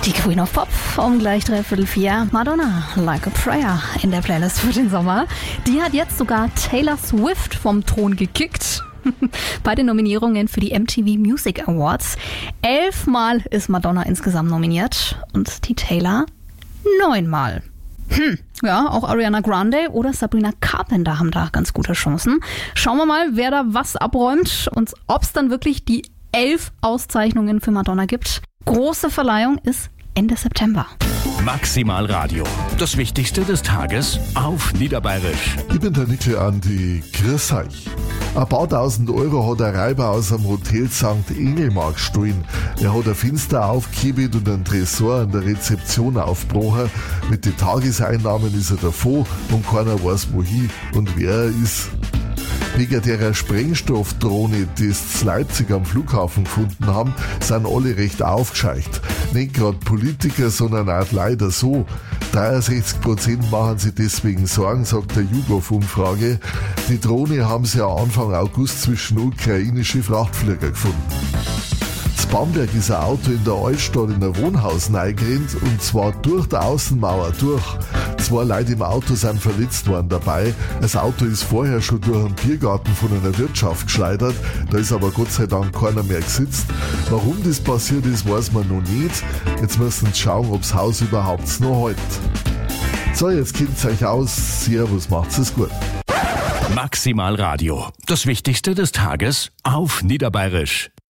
Die Queen of Pop um gleich 3:45. Madonna, Like a Prayer in der Playlist für den Sommer. Die hat jetzt sogar Taylor Swift vom Thron gekickt. Bei den Nominierungen für die MTV Music Awards. 11 Mal ist Madonna insgesamt nominiert und die Taylor 9 Mal. Ja, auch Ariana Grande oder Sabrina Carpenter haben da ganz gute Chancen. Schauen wir mal, wer da was abräumt und ob es dann wirklich die 11 Auszeichnungen für Madonna gibt. Große Verleihung ist Ende September. Maximal Radio. Das Wichtigste des Tages auf Niederbayerisch. Ich bin der Nickel Andi. Grüß euch. Ein paar tausend Euro hat ein Räuber aus einem Hotel St. Engelmark gestohlen. Er hat ein Fenster aufgehebelt und einen Tresor an der Rezeption aufgebrochen. Mit den Tageseinnahmen ist er davon und keiner weiß wohin und wer er ist. Wegen der Sprengstoffdrohne, die sie zu Leipzig am Flughafen gefunden haben, sind alle recht aufgescheucht. Nicht gerade Politiker, sondern auch leider so. 63% machen sich deswegen Sorgen, sagt der YouGov-Umfrage. Die Drohne haben sie ja Anfang August zwischen ukrainische Frachtflieger gefunden. In Bamberg ist ein Auto in der Altstadt in ein Wohnhaus reingerannt und zwar durch die Außenmauer durch. 2 Leute im Auto sind verletzt worden dabei. Das Auto ist vorher schon durch einen Biergarten von einer Wirtschaft geschleudert. Da ist aber Gott sei Dank keiner mehr gesitzt. Warum das passiert ist, weiß man noch nicht. Jetzt müssen wir schauen, ob das Haus überhaupt noch hält. So, jetzt kennt's euch aus. Servus, macht's es gut. Maximal Radio. Das Wichtigste des Tages auf Niederbayerisch.